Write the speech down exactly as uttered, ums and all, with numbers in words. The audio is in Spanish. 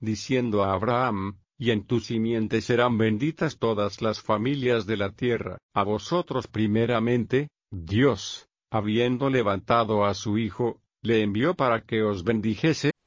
diciendo a Abraham: y en tu simiente serán benditas todas las familias de la tierra. A vosotros primeramente, Dios, habiendo levantado a su Hijo, le envió para que os bendijese,